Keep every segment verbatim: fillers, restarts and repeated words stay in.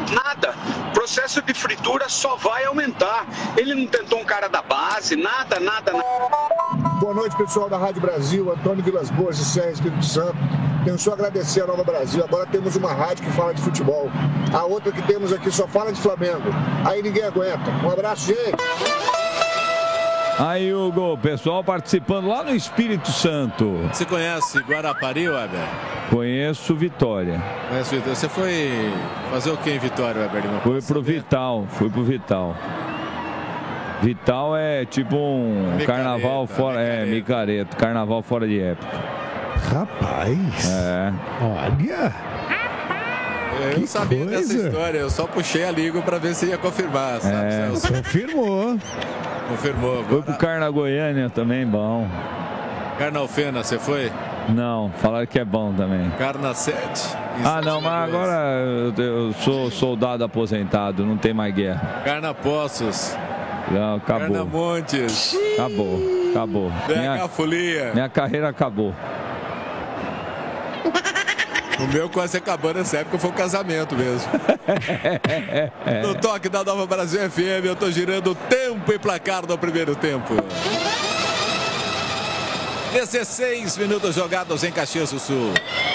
Nada. O processo de fritura só vai aumentar. Ele não tentou um cara da base, nada, nada, nada. Boa noite, pessoal da Rádio Brasil, Antônio Vilas Boas de Serra, Espírito Santo. Tenho só agradecer a Nova Brasil. Agora temos uma rádio que fala de futebol. A outra que temos aqui só fala de Flamengo. Aí ninguém aguenta. Um abraço, gente. Aí, Hugo, pessoal participando lá no Espírito Santo. Você conhece Guarapari, Weber? Conheço Vitória. Conhece Vitória. Você foi fazer o que em Vitória, Weber? Fui pro Vital, fui pro Vital. Vital é tipo um micareta, carnaval fora, micareta. é, micareta, carnaval fora de época. Rapaz, é. Olha, eu que não sabia coisa. dessa história, eu só puxei a língua para ver se ia confirmar, sabe? É. Confirmou. Confirmou. Agora... Foi pro Carna Goiânia também, bom. Carnalfena, você foi? Não, falaram que é bom também. Carna sete. Ah, não, mas agora eu, eu sou soldado aposentado, não tem mais guerra. Carna Poços. Não, acabou. Carna Montes. Acabou, acabou. Minha, folia. minha carreira acabou. O meu quase acabou nessa época, foi um casamento mesmo. No toque da Nova Brasil F M, eu tô girando tempo e placar no primeiro tempo. dezesseis minutos jogados em Caxias do Sul.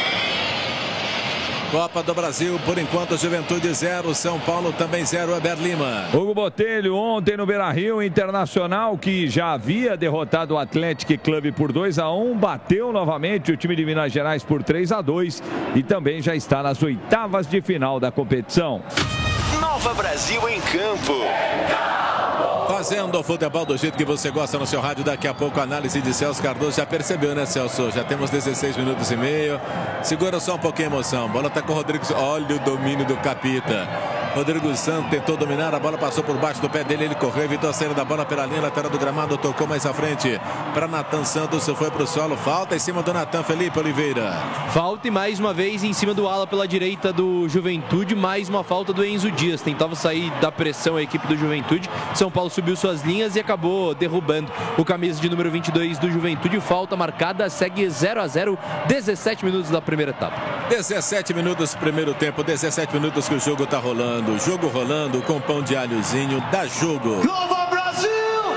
Copa do Brasil, por enquanto, Juventude zero, São Paulo também zero, Weber Lima. Hugo Botelho, ontem no Beira-Rio, Internacional, que já havia derrotado o Atlético Clube por dois a um, bateu novamente o time de Minas Gerais por três a dois e também já está nas oitavas de final da competição. Nova Brasil em campo. Fazendo o futebol do jeito que você gosta no seu rádio. Daqui a pouco a análise de Celso Cardoso. Já percebeu, né, Celso? Já temos dezesseis minutos e meio. Segura só um pouquinho a emoção. Bola tá com o Rodrigo. Olha o domínio do Capita. Rodrigo Santos tentou dominar, a bola passou por baixo do pé dele, ele correu, evitou a saída da bola pela linha lateral do gramado, tocou mais à frente para Natan Santos, foi para o solo, falta em cima do Natan. Felipe Oliveira. Falta e mais uma vez em cima do ala pela direita do Juventude, mais uma falta do Enzo Dias, tentava sair da pressão a equipe do Juventude, São Paulo subiu suas linhas e acabou derrubando o camisa de número vinte e dois do Juventude, falta marcada, segue zero a zero, dezessete minutos da primeira etapa. dezessete minutos primeiro tempo, dezessete minutos que o jogo está rolando. Jogo rolando com pão de alhozinho, dá jogo. Nova Brasil!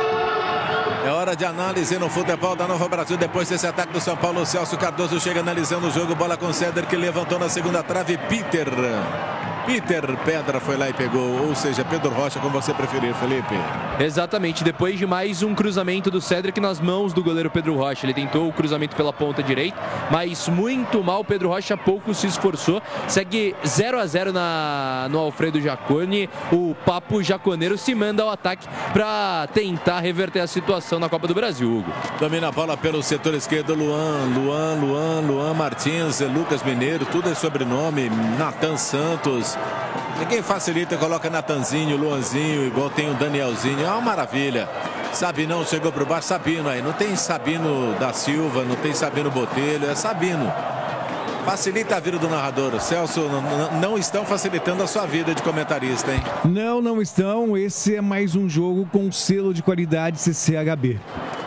É hora de análise no futebol da Nova Brasil. Depois desse ataque do São Paulo, o Celso Cardoso chega analisando o jogo. Bola com o Céder que levantou na segunda trave. Peter. Peter Pedra foi lá e pegou, ou seja, Pedro Rocha, como você preferir, Felipe. Exatamente, depois de mais um cruzamento do Cédric nas mãos do goleiro Pedro Rocha. Ele tentou o cruzamento pela ponta direita, mas muito mal, Pedro Rocha pouco se esforçou. Segue zero a zero na, no Alfredo Jaconi. O Papo Jaconeiro se manda ao ataque para tentar reverter a situação na Copa do Brasil, Hugo. Domina a bola pelo setor esquerdo, Luan, Luan, Luan, Luan Martins, Lucas Mineiro, tudo é sobrenome, Natan Santos. Ninguém facilita, coloca Natanzinho, Luanzinho, igual tem o Danielzinho. É uma maravilha. Sabinão chegou pro baixo, Sabino aí. Não tem Sabino da Silva, não tem Sabino Botelho, é Sabino. Facilita a vida do narrador. Celso, não estão facilitando a sua vida de comentarista, hein? Não, não estão. Esse é mais um jogo com selo de qualidade C C H B.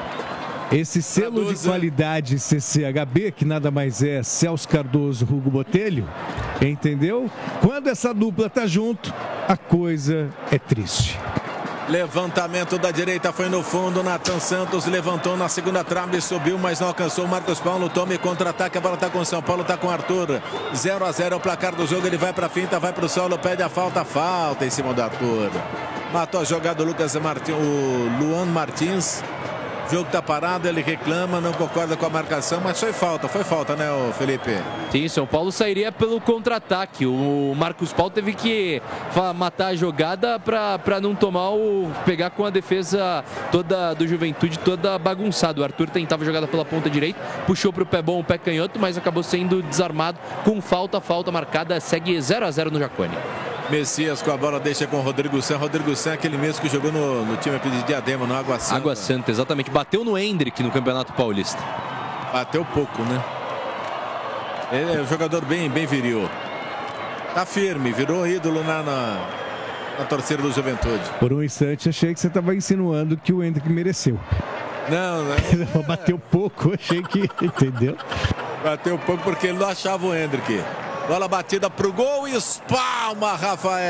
Esse selo Traduza. de qualidade C C H B, que nada mais é Celso Cardoso, Hugo Botelho, entendeu? Quando essa dupla tá junto, a coisa é triste. Levantamento da direita, foi no fundo, Natan Santos levantou na segunda trave, subiu, mas não alcançou. Marcos Paulo toma e contra-ataque, a bola tá com o São Paulo, tá com o Arthur. zero a zero é o placar do jogo, ele vai pra finta, vai pro solo, pede a falta, falta em cima do Arthur. Matou a jogada o Lucas Martins, o Luan Martins. O jogo tá parado, ele reclama, não concorda com a marcação, mas foi falta, foi falta, né, Felipe? Sim, São Paulo sairia pelo contra-ataque. O Marcos Paulo teve que matar a jogada para não tomar o... pegar com a defesa toda do Juventude toda bagunçada. O Arthur tentava a jogada pela ponta direita, puxou para o pé bom, o pé canhoto, mas acabou sendo desarmado com falta, falta marcada, segue zero a zero no Jaconi. Messias com a bola, deixa com o Rodrigo San. Rodrigo San, aquele mesmo que jogou no, no time de Diadema, no Água Santa. Água Santa, exatamente. Bateu no Hendrick no Campeonato Paulista. Bateu pouco, né? Ele é um jogador bem, bem viril. Tá firme, virou ídolo na, na, na torcida do Juventude. Por um instante, achei que você estava insinuando que o Hendrick mereceu. Não, não. Bateu pouco, achei que... Entendeu? Bateu pouco porque ele não achava o Hendrick. Bola batida pro gol e espalma, Rafael.